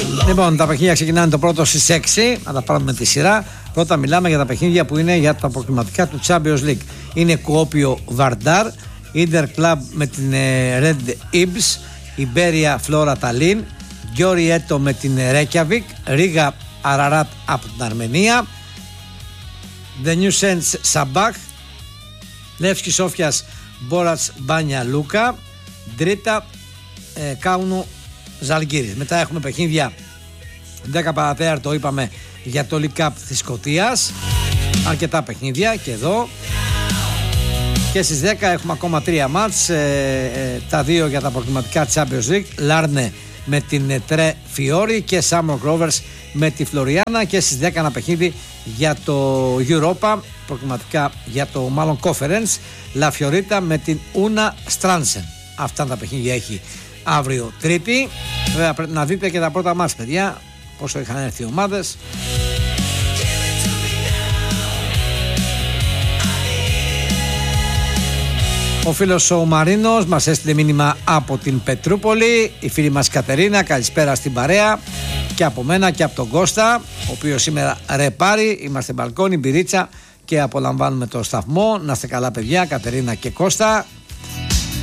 Λοιπόν, τα παιχνίδια ξεκινάνε το πρώτο στις 6. Να τα πάρουμε με τη σειρά. Πρώτα μιλάμε για τα παιχνίδια που είναι για τα προκριματικά του Champions League. Είναι Κουόπιο Βαρντάρ, Ίντερ Κλαμπ με την Red Ibs, Ιμπέρια Φλόρα Ταλίν, Γκιόρι Έτο με την Ρέκιαβικ, Ρίγα Αραράτ από την Αρμενία, The New Sense Σαμπάχ, Λεύσκι Σόφιας Μπόρατς Μπάνια Λούκα, Ντρίτα Κάουνου Ζαλγκύρης. Μετά έχουμε παιχνίδια 10 παρατέταρτο, είπαμε, για το League Cup της Σκωτίας. Αρκετά παιχνίδια και εδώ. Και στις 10 έχουμε ακόμα 3 μάτς, τα 2 για τα προκριματικά Champions League, Λάρνε με την Τρε Φιόρι και Σάμορ Rovers με τη Φλωριάνα. Και στις 10 ένα παιχνίδι για το Europa, προκριματικά για το μάλλον Conference, Λα Φιωρίτα με την Ούνα Στράνσεν. Αυτά τα παιχνίδια έχει αύριο Τρίτη. Βέβαια πρέπει να δείτε και τα πρώτα μάτς, παιδιά, πόσο είχαν έρθει οι ομάδες. Ο φίλος ο Μαρίνος μας έστειλε μήνυμα από την Πετρούπολη. Η φίλη μας Κατερίνα, καλησπέρα στην παρέα. Και από μένα και από τον Κώστα, ο οποίος σήμερα ρεπάρει. Είμαστε μπαλκόνι, μπυρίτσα και απολαμβάνουμε το σταθμό. Να είστε καλά, παιδιά, Κατερίνα και Κώστα.